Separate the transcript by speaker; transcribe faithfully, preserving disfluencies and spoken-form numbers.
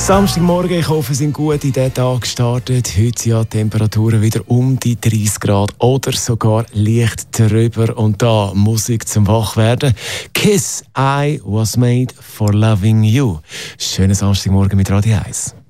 Speaker 1: Samstagmorgen, ich hoffe, Sie sind gut in diesen Tag gestartet. Heute sind ja die Temperaturen wieder um die dreißig Grad oder sogar leicht drüber. Und da Musik zum Wachwerden. Kiss, I was made for loving you. Schönen Samstagmorgen mit Radio eins.